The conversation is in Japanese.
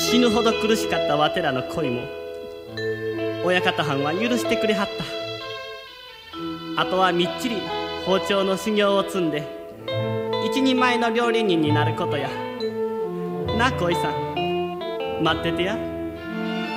死ぬほど苦しかったわてらの恋も親方はんは許してくれはった。あとはみっちり包丁の修行を積んで一人前の料理人になることやな。恋さん待っててや。